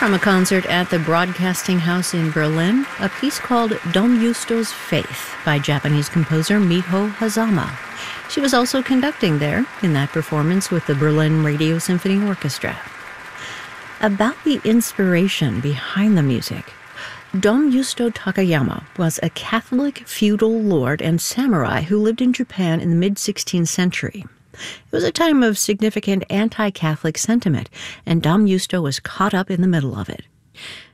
From a concert at the Broadcasting House in Berlin, a piece called Dom Justo's Faith by Japanese composer Miho Hazama. She was also conducting there in that performance with the Berlin Radio Symphony Orchestra. About the inspiration behind the music, Dom Justo Takayama was a Catholic feudal lord and samurai who lived in Japan in the mid-16th century. It was a time of significant anti-Catholic sentiment, and Dom Justo was caught up in the middle of it.